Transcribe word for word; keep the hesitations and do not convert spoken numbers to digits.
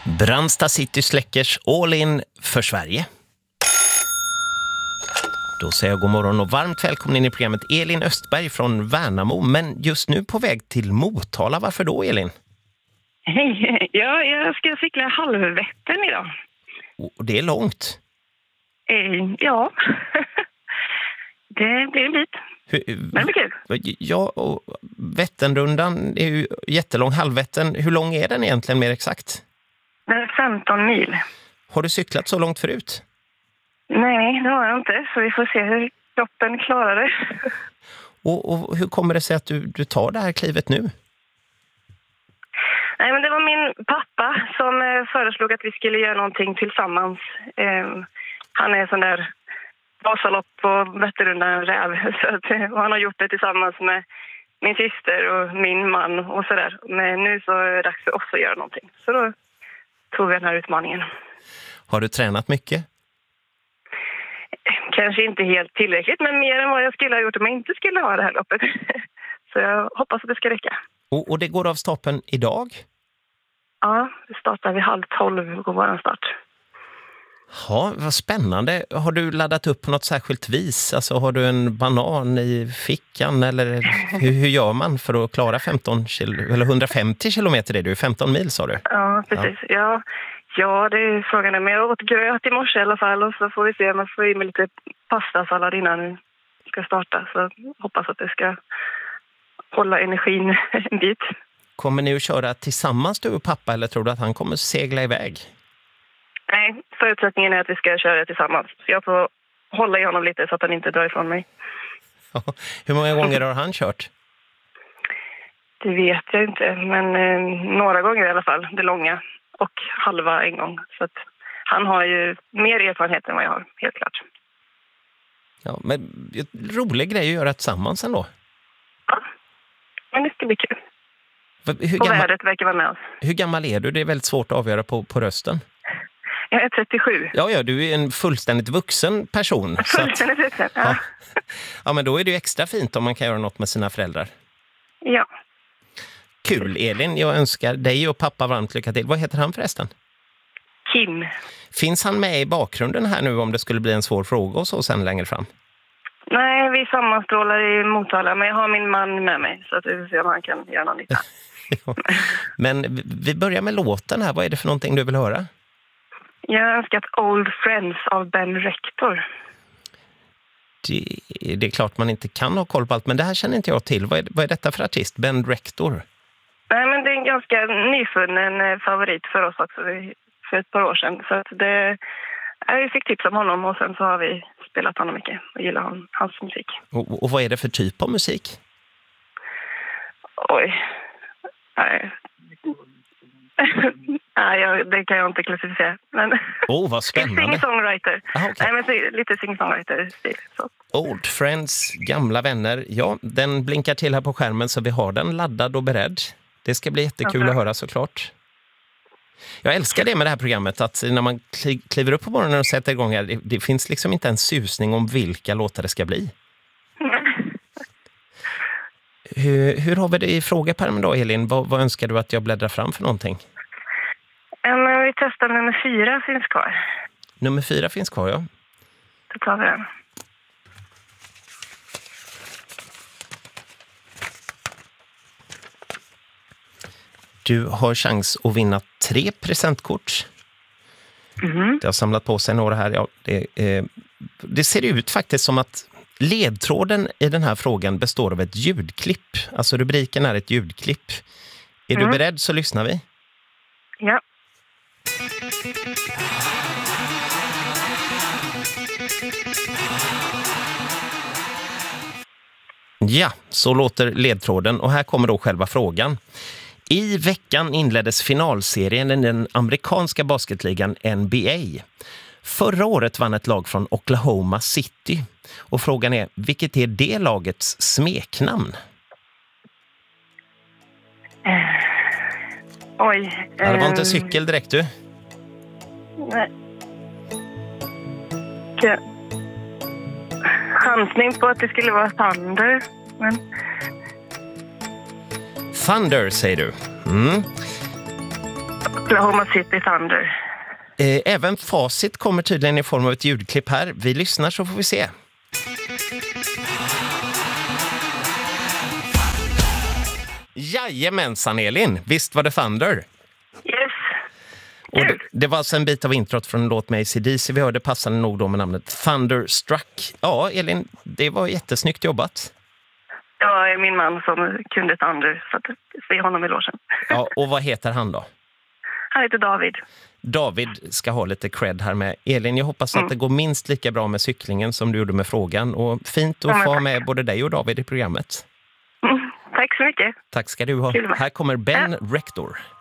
Brandsta City släckers all in för Sverige. Då säger jag god morgon och varmt välkommen in i programmet Elin Östberg från Värnamo. Men just nu på väg till Motala. Varför då, Elin? Hej, ja, jag ska cykla Halvvättern idag. Och det är långt. Eh, ja, det blir en bit. Hur, Men det blir kul. Ja, och Vätternrundan är ju jättelång. Halvvättern, hur lång är den egentligen mer exakt? Det är femton mil. Har du cyklat så långt förut? Nej, det har jag inte. Så vi får se hur kroppen klarar det. Och, och hur kommer det sig att du, du tar det här klivet nu? Nej, men det var min pappa som eh, föreslog att vi skulle göra någonting tillsammans. Eh, han är sån där Vasalopp och Vätternrundan räv. Så att, eh, och han har gjort det tillsammans med min syster och min man och sådär. Men nu så är det dags för oss att göra någonting. Så då tog vi den här utmaningen. Har du tränat mycket? Kanske inte helt tillräckligt, men mer än vad jag skulle ha gjort om jag inte skulle ha det här loppet. Så jag hoppas att det ska räcka. Och, och det går av stapeln idag? Ja, det startar vid halv tolv på vår start. Ja, vad spännande. Har du laddat upp på något särskilt vis? Alltså har du en banan i fickan? Eller hur, hur gör man för att klara femton kilo, eller hundrafemtio kilometer är du? femton mil sa du? Ja, precis. Ja. Ja. Ja, det är frågan. Men jag åt gröt i morse i alla fall och så får vi se om jag får i mig lite pastasallad innan vi ska starta. Så hoppas att det ska hålla energin en bit. Kommer ni att köra tillsammans du och pappa eller tror du att han kommer segla iväg? Nej, förutsättningen är att vi ska köra tillsammans. Så jag får hålla i honom lite så att han inte drar ifrån mig. Hur många gånger har han kört? Det vet jag inte, men eh, några gånger i alla fall, det långa. Och halva en gång. Så att han har ju mer erfarenhet än vad jag har, helt klart. Ja, men rolig grej att göra tillsammans ändå. Ja, men det ska bli kul. Hur och gammal, vädret verkar vara med oss. Hur gammal är du? Det är väldigt svårt att avgöra på, på rösten. Jag är trettiosju. Ja, ja, du är en fullständigt vuxen person. Fullständigt vuxen, ja. ja. Ja, men då är det ju extra fint om man kan göra något med sina föräldrar. Ja. Kul, Elin. Jag önskar dig och pappa varmt lycka till. Vad heter han förresten? Kim. Finns han med i bakgrunden här nu om det skulle bli en svår fråga och så sen längre fram? Nej, vi sammanstrålar i Motala, men jag har min man med mig så att vi får se om han kan göra någon nytta. Ja. Men vi börjar med låten här. Vad är det för någonting du vill höra? Jag har önskat Old Friends av Ben Rector. Det, det är klart man inte kan ha koll på allt, men det här känner inte jag till. Vad är, vad är detta för artist? Ben Rector? Nej, men det är en ganska nyfunnen favorit för oss också för ett par år sedan. Så att det, jag fick tips om honom och sen så har vi spelat honom mycket och gillar hon, hans musik. Och, och vad är det för typ av musik? Oj. Nej. Nej, jag, det kan jag inte klassificera. Men oh, vad spännande. Sing-songwriter. Ah, okay. Nej, men så, lite sing-songwriter-stil. Så. Old Friends, gamla vänner. Ja, den blinkar till här på skärmen så vi har den laddad och beredd. Det ska bli jättekul okay. att höra såklart. Jag älskar det med det här programmet att när man kliver upp på morgonen och sätter igång här, det, det finns liksom inte en susning om vilka låtar det ska bli. hur, hur har vi det i frågepärmen då, Elin? Vad, vad önskar du att jag bläddrar fram för någonting? Um, vi testar nummer fyra finns kvar. Nummer fyra finns kvar, ja. Då tar vi den. Du har chans att vinna tre presentkort. Mm. Det har samlat på sig några här. Ja, det, eh, det ser ut faktiskt som att ledtråden i den här frågan består av ett ljudklipp. Alltså rubriken är ett ljudklipp. Är mm. du beredd så lyssnar vi. Ja. Ja, så låter ledtråden och här kommer då själva frågan. I veckan inleddes finalserien i den amerikanska basketligan N B A. Förra året vann ett lag från Oklahoma City. Och frågan är, vilket är det lagets smeknamn? Uh, oj. Ja, det var inte um, cykel direkt du. Nej. Okay. Chansning på att det skulle vara Thunder. Men... Thunder säger du. Mm. Oklahoma City Thunder. Eh, även facit kommer tydligen i form av ett ljudklipp här. Vi lyssnar så får vi se. Jajamensan, Elin. Visst var det Thunder? Yes. Och det, det var alltså en bit av introt från en låt med A C D C. Vi hörde passande nog då med namnet Thunderstruck. Ja, Elin, det var jättesnyggt jobbat. Det var min man som kunde Thunder, så att se honom i låsen. Ja, och vad heter han då? Han heter David. David ska ha lite cred här med. Elin, jag hoppas att Mm. det går minst lika bra med cyklingen som du gjorde med frågan. Och fint att Ja, få ha tack. med både dig och David i programmet. Mm. Tack så mycket. Tack ska du ha. Kul med. Här kommer Ben Rector.